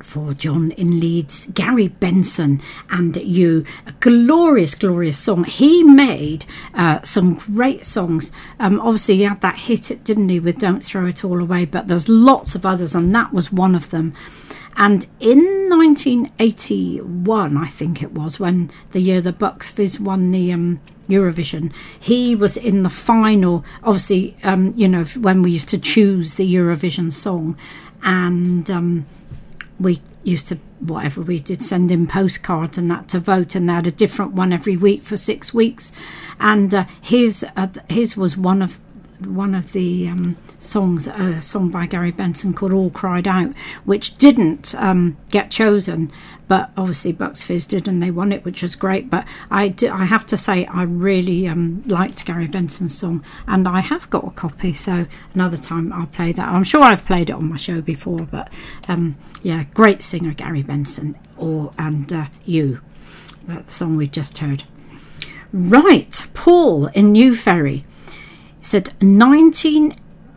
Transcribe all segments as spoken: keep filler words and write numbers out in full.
for John in Leeds, Gary Benson and You. A glorious, glorious song. He made uh, some great songs. Um, obviously, he had that hit, didn't he, with Don't Throw It All Away, but there's lots of others, and that was one of them. And in nineteen eighty-one, I think it was, when the year the Bucks Fizz won the um, Eurovision, he was in the final, obviously, um, you know, when we used to choose the Eurovision song, and um, we used to, whatever we did, send in postcards and that to vote, and they had a different one every week for six weeks. And uh, his uh, his was one of one of the um, songs, a song by Gary Benson called All Cried Out, which didn't um, get chosen, but obviously Bucks Fizz did, and they won it, which was great. But I, do, I have to say, I really um, liked Gary Benson's song, and I have got a copy, so another time I'll play that. I'm sure I've played it on my show before, but um, yeah, great singer Gary Benson, or and uh, You, the song we just heard. Right, Paul in New Ferry said nineteen,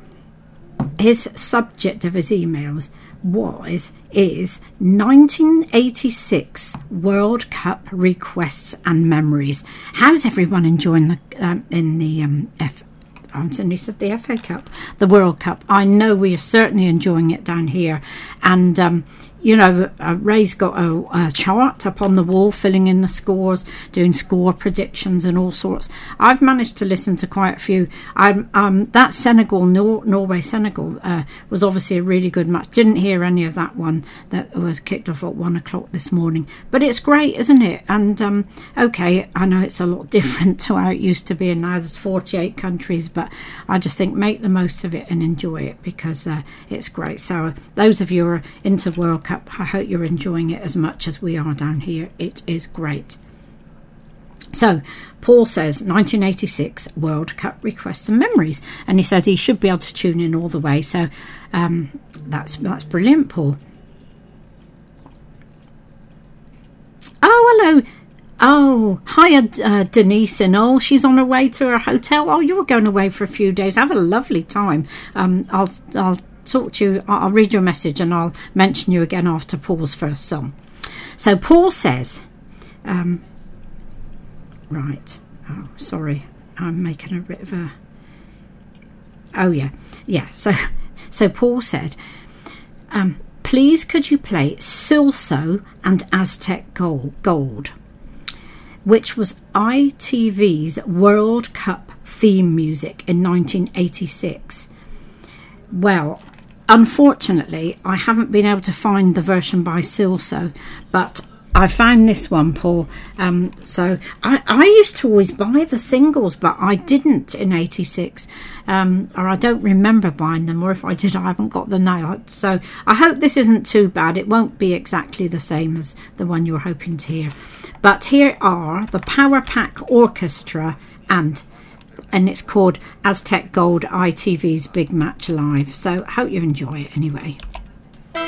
his subject of his emails was is nineteen eighty-six World Cup requests and memories. How's everyone enjoying the um, in the um, F I certainly said the F A Cup, the World Cup? I know we are certainly enjoying it down here, and um, you know, uh, Ray's got a, a chart up on the wall filling in the scores, doing score predictions and all sorts. I've managed to listen to quite a few. I'm, um, that Senegal, Nor- Norway-Senegal uh, was obviously a really good match. Didn't hear any of that one that was kicked off at one o'clock this morning. But it's great, isn't it? And, um, okay, I know it's a lot different to how it used to be, and now there's forty-eight countries, but I just think make the most of it and enjoy it, because uh, it's great. So those of you who are into World Cup, I hope you're enjoying it as much as we are down here. It is great. So Paul says nineteen eighty-six World Cup requests and memories, and he says he should be able to tune in all the way. So um, that's that's brilliant, Paul. Oh, hello. Oh, hi, uh, Denise and all. She's on her way to her hotel. Oh, you're going away for a few days. Have a lovely time. Um, I'll I'll. talk to you, I'll read your message and I'll mention you again after Paul's first song. So Paul says, um, right, oh, sorry, I'm making a bit of a, oh yeah, yeah, so, so Paul said, um, please could you play Silso and Aztec Gold, which was I T V's World Cup theme music in nineteen eighty-six. Well, unfortunately, I haven't been able to find the version by Silso, but I found this one, Paul. Um, so I, I used to always buy the singles, but I didn't in eighty-six, um, or I don't remember buying them, or if I did, I haven't got the note. So I hope this isn't too bad. It won't be exactly the same as the one you're hoping to hear. But here are the Power Pack Orchestra, and and it's called Aztec Gold, I T V's Big Match Live. So hope you enjoy it anyway.